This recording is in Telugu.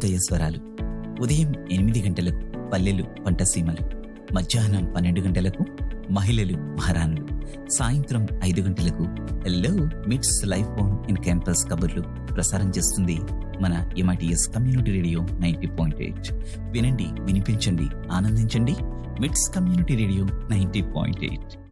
అరుణోదయ స్వరాలు. ఉదయం 8 గంటలకు పల్లెలు పంటసీమలు, మధ్యాహ్నం 12 గంటలకు మహిళలు మహారాణులు, సాయంత్రం 5 గంటలకు హలో మిట్స్ లైఫ్ ఆన్ ఇన్ క్యాంపస్ కబుర్లు ప్రసారం చేస్తుంది మన MITS కమ్యూనిటీ రేడియో 90.8. వినండి, వినిపించండి, ఆనందించండి. మిట్స్ కమ్యూనిటీ రేడియో 90.8.